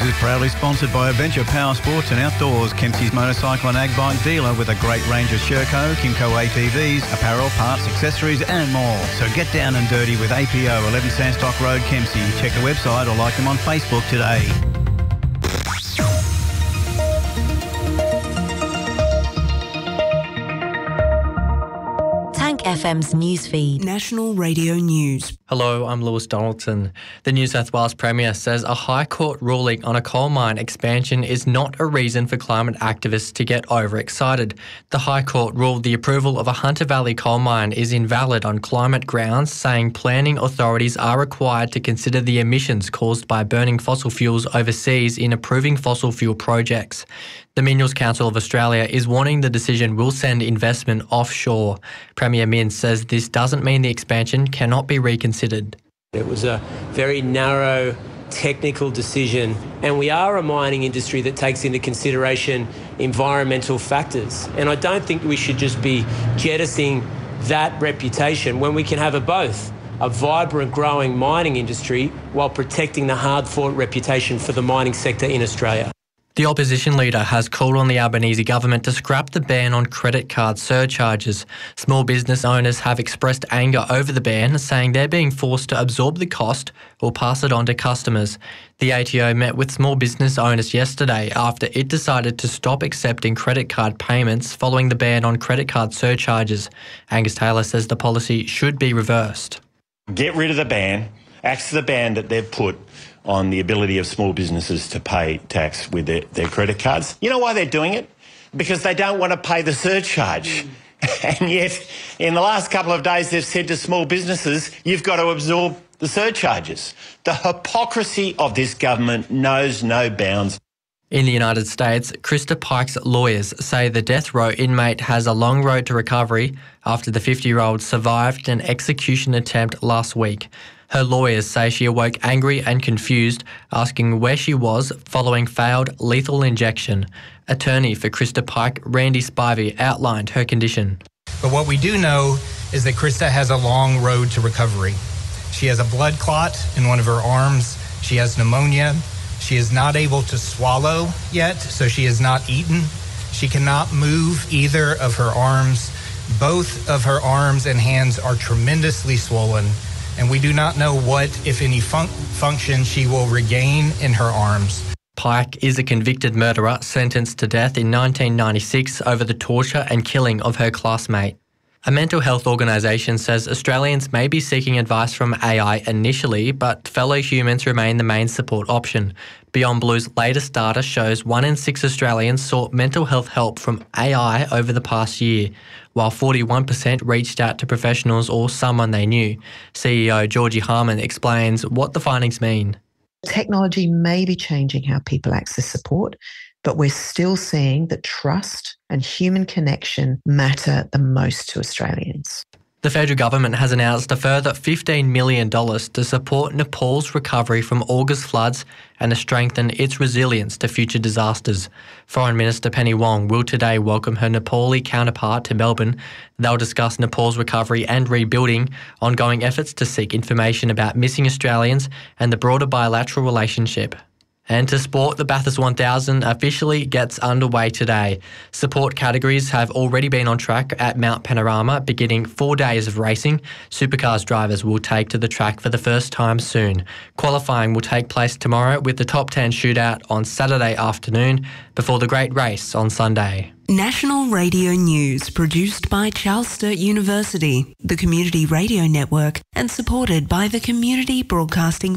is proudly sponsored by Adventure Power Sports and Outdoors, Kempsey's motorcycle and ag bike dealer with a great range of Sherco, Kimco ATVs, apparel, parts, accessories and more. So get down and dirty with APO, 11 Sandstock Road, Kempsey. Check the website or like them on Facebook today. FM's newsfeed. National Radio News. Hello, I'm Lewis Donaldson. The New South Wales Premier says a High Court ruling on a coal mine expansion is not a reason for climate activists to get overexcited. The High Court ruled the approval of a Hunter Valley coal mine is invalid on climate grounds, saying planning authorities are required to consider the emissions caused by burning fossil fuels overseas in approving fossil fuel projects. The Minerals Council of Australia is warning the decision will send investment offshore. Premier Min says this doesn't mean the expansion cannot be reconsidered. It was a very narrow technical decision, and we are a mining industry that takes into consideration environmental factors. And I don't think we should just be jettisoning that reputation when we can have both a vibrant, growing mining industry while protecting the hard-fought reputation for the mining sector in Australia. The opposition leader has called on the Albanese government to scrap the ban on credit card surcharges. Small business owners have expressed anger over the ban, saying they're being forced to absorb the cost or pass it on to customers. The ATO met with small business owners yesterday after it decided to stop accepting credit card payments following the ban on credit card surcharges. Angus Taylor says the policy should be reversed. Get rid of the ban, axe the ban that they've put on the ability of small businesses to pay tax with their credit cards. You know why they're doing it? Because they don't want to pay the surcharge. And yet, in the last couple of days, they've said to small businesses, you've got to absorb the surcharges. The hypocrisy of this government knows no bounds. In the United States, Krista Pike's lawyers say the death row inmate has a long road to recovery after the 50-year-old survived an execution attempt last week. Her lawyers say she awoke angry and confused, asking where she was following failed lethal injection. Attorney for Krista Pike, Randy Spivey, outlined her condition. But what we do know is that Krista has a long road to recovery. She has a blood clot in one of her arms. She has pneumonia. She is not able to swallow yet, so she has not eaten. She cannot move either of her arms. Both of her arms and hands are tremendously swollen, and we do not know what, if any, function she will regain in her arms. Pike is a convicted murderer sentenced to death in 1996 over the torture and killing of her classmate. A mental health organisation says Australians may be seeking advice from AI initially, but fellow humans remain the main support option. Beyond Blue's latest data shows 1 in 6 Australians sought mental health help from AI over the past year, while 41% reached out to professionals or someone they knew. CEO Georgie Harman explains what the findings mean. Technology may be changing how people access support, but we're still seeing that trust and human connection matter the most to Australians. The federal government has announced a further $15 million to support Nepal's recovery from August floods and to strengthen its resilience to future disasters. Foreign Minister Penny Wong will today welcome her Nepali counterpart to Melbourne. They'll discuss Nepal's recovery and rebuilding, ongoing efforts to seek information about missing Australians and the broader bilateral relationship. And to sport, the Bathurst 1000 officially gets underway today. Support categories have already been on track at Mount Panorama, beginning 4 days of racing. Supercars drivers will take to the track for the first time soon. Qualifying will take place tomorrow with the top 10 shootout on Saturday afternoon before the great race on Sunday. National Radio News, produced by Charles Sturt University, the Community Radio Network, and supported by the Community Broadcasting